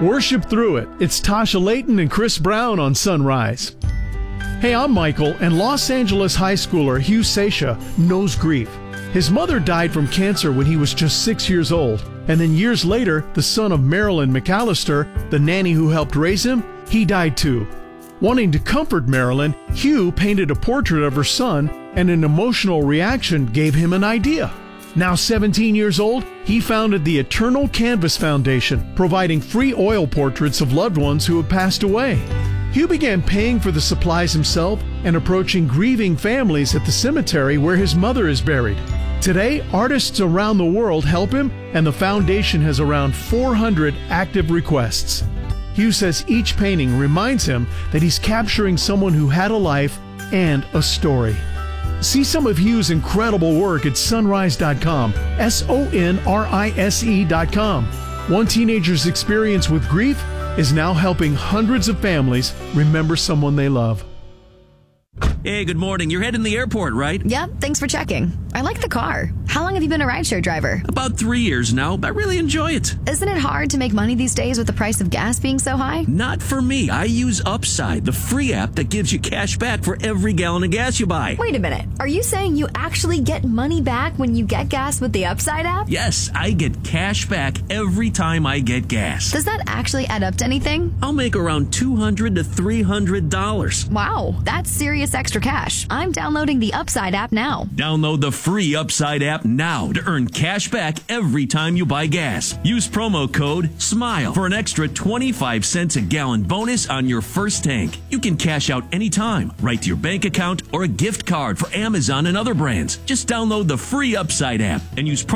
Worship through it. It's Tasha Layton and Chris Brown on Sunrise. Hey, I'm Michael, and Los Angeles high schooler Hugh Sasha knows grief. His mother died from cancer when he was just 6 years old, and then years later, the son of Marilyn McAllister, the nanny who helped raise him, he died too. Wanting to comfort Marilyn, Hugh painted a portrait of her son, and an emotional reaction gave him an idea. Now 17 years old, he founded the Eternal Canvas Foundation, providing free oil portraits of loved ones who have passed away. Hugh began paying for the supplies himself and approaching grieving families at the cemetery where his mother is buried. Today, artists around the world help him, and the foundation has around 400 active requests. Hugh says each painting reminds him that he's capturing someone who had a life and a story. See some of Hugh's incredible work at sonrise.com, sonrise.com. One teenager's experience with grief is now helping hundreds of families remember someone they love. Hey, good morning. You're heading to the airport, right? Yep, thanks for checking. I like the car. How long have you been a rideshare driver? About 3 years now. I really enjoy it. Isn't it hard to make money these days with the price of gas being so high? Not for me. I use Upside, the free app that gives you cash back for every gallon of gas you buy. Wait a minute. Are you saying you actually get money back when you get gas with the Upside app? Yes, I get cash back every time I get gas. Does that actually add up to anything? I'll make around $200 to $300. Wow, that's serious extra cash. I'm downloading the Upside app now. Download the free Upside app now to earn cash back every time you buy gas. Use promo code SMILE for an extra 25 cents a gallon bonus on your first tank. You can cash out anytime, right to your bank account or a gift card for Amazon and other brands. Just download the free Upside app and use promo